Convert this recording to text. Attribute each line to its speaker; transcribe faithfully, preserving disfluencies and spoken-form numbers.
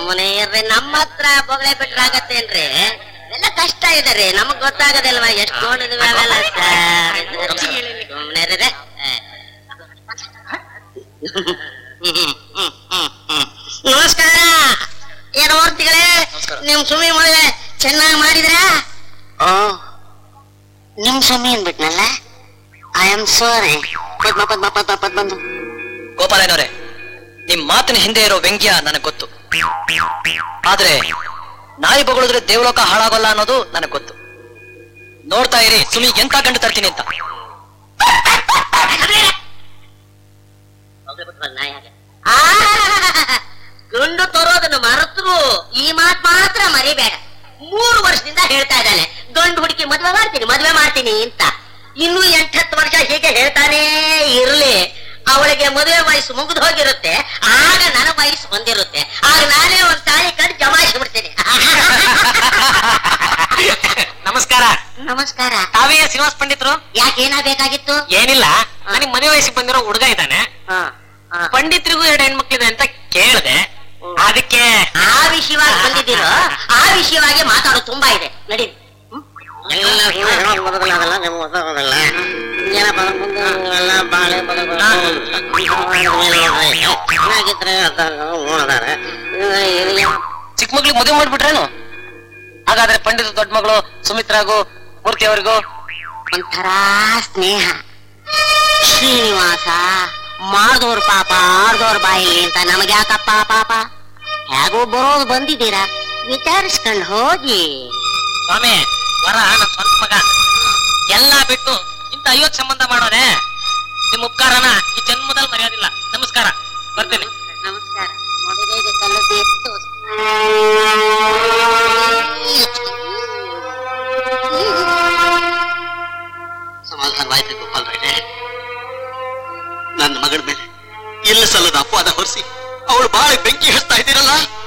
Speaker 1: ಮನೆಯವ್ರಿ ನಮ್ಮ ಹತ್ರ ಬೊಗಳೆ ಬಿಟ್ರಾಗತ್ತೇನ್ರಿ? ಎಲ್ಲ ಕಷ್ಟ ಇದೆ ರೀ, ನಮಗ್ ಗೊತ್ತಾಗದಿಲ್ವಾ? ಎಷ್ಟು ನೋಡಿದ್ವಿ ಅವೆಲ್ಲ ಸುಮ್ಮನೆ ರೀ. ನಮಸ್ಕಾರ. ಏನ್ ಮೂರ್ತಿಗಳೇ, ನಿಮ್ ಸುಮಿ ಮದುವೆ ಚೆನ್ನಾಗಿ ಮಾಡಿದ್ರ? ಓ, ನಿಮ್ ಸುಮಿ ಅಂದ್ಬಿಟ್ನಲ್ಲ, ಐ ಆಮ್ ಸಾರಿ. ಪದ್ಮ ಪದ್ಮ ಪದ್ಮ ಪದ್ಮಂದು.
Speaker 2: ಗೋಪಾಲನವರೇ, ನಿಮ್ ಮಾತಿನ ಹಿಂದೆ ಇರೋ ವ್ಯಂಗ್ಯ ನನಗ್ ಗೊತ್ತು. ಆದ್ರೆ ನಾಯಿ ಬಗಳಿದ್ರೆ ದೇವಲೋಕ ಹಾಳಾಗಲ್ಲ ಅನ್ನೋದು ನನಗ್ ಗೊತ್ತು. ನೋಡ್ತಾ ಇರಿ, ಸುಮಿಗೆ ಎಂತ ಗಂಡು ತರ್ತೀನಿ ಅಂತ.
Speaker 1: ಗಂಡು ತರೋದನ್ನು ಮರೆತರು ಈ ಮಾತ್ ಮಾತ್ರ ಮರಿಬೇಡ. ಮೂರು ವರ್ಷದಿಂದ ಹೇಳ್ತಾ ಇದ್ದಾನೆ ಗಂಡು ಹುಡುಕಿ ಮದ್ವೆ ಮಾಡ್ತೀನಿ ಮದ್ವೆ ಮಾಡ್ತೀನಿ ಅಂತ. ಇನ್ನು ಎಂಟತ್ತು ವರ್ಷ ಹೀಗೆ ಹೇಳ್ತಾನೇ ಇರ್ಲಿ, ಅವಳಿಗೆ ಮದುವೆ ವಯಸ್ಸು ಮುಗಿದು ಹೋಗಿರುತ್ತೆ, ಆಗ ನನ್ನ ವಯಸ್ಸು ಬಂದಿರುತ್ತೆ, ಆಗ ನಾನೇ ಒಂದ್ ತಾಳಿ ಕಟ್ಟು ಜಮಾಯಿಸಿ ಬಿಡ್ತೀನಿ.
Speaker 3: ನಮಸ್ಕಾರ.
Speaker 1: ನಮಸ್ಕಾರ.
Speaker 3: ತಾವೇ ಶ್ರೀನಿವಾಸ ಪಂಡಿತರು?
Speaker 1: ಯಾಕೆ ಏನಾಗಬೇಕಾಗಿತ್ತು?
Speaker 3: ಏನಿಲ್ಲ, ನನಗೆ ಮದುವೆ ವಯಸ್ಸಿಗೆ ಬಂದಿರೋ ಹುಡುಗ ಇದ್ದಾನೆ, ಪಂಡಿತರಿಗೂ ಎರಡು ಹೆಣ್ಮಕ್ಳಿದೆ ಅಂತ ಕೇಳಿದೆ, ಅದಕ್ಕೆ
Speaker 1: ಆ ವಿಷಯವಾಗಿ ಬಂದಿದ್ದೀರೋ? ಆ ವಿಷಯವಾಗಿ ಮಾತಾಡೋದು ತುಂಬಾ ಇದೆ, ನಡಿ.
Speaker 2: ಚಿಕ್ಕ ಮಕ್ಳಿಗೆ ಮದುವೆ ಮಾಡ್ಬಿಟ್ರೇನು? ಹಾಗಾದ್ರೆ ಪಂಡಿತ ದೊಡ್ಡ ಮಗಳು ಸುಮಿತ್ರಾಗೂ ಮೂರ್ತಿ ಅವರಿಗೂ
Speaker 1: ಒಂಥರ ಸ್ನೇಹ. ಶ್ರೀನಿವಾಸ ಮಾಡ್ದವ್ರ ಪಾಪ ಆಡ್ದವ್ರ ಬಾಯಿಲಿ ಅಂತ ನಮಗೆ ಯಾಕಪ್ಪ ಪಾಪ? ಹೇಗೋ ಬರೋದು ಬಂದಿದ್ದೀರಾ, ವಿಚಾರಿಸ್ಕೊಂಡು ಹೋಗಿ.
Speaker 3: ಸ್ವಾಮಿ, ವರ ನಮ್ ಸ್ವಂತ ಮಗ, ಎಲ್ಲಾ ಬಿಟ್ಟು ಇಂತ ಐವತ್ ಸಂಬಂಧ ಮಾಡೋನೆ ನಿಮ್ ಉಪಕಾರನ ಈ ಜನ್ಮದಲ್ಲಿ ಮರ್ಯಾದಿಲ್ಲ. ನಮಸ್ಕಾರ, ಬರ್ತೇನೆ.
Speaker 1: ನಮಸ್ಕಾರ. ಮದುವೆಗೆ ಕಲ್ಲದ್ದು ಎತ್ತು
Speaker 4: ಸಮಾಧಾನವಾಯ್ತು ಗೋಪಾಲ್ ರಾಯ್ರೆ. ನನ್ನ ಮಗಳ ಮೇಲೆ ಇಲ್ಲ ಸಲ್ಲದ ಅಪವಾದ ಹೊರಿಸಿ ಅವಳು ಬಾಳೆ ಬೆಂಕಿ ಹಚ್ತಾ ಇದ್ದೀರಲ್ಲ.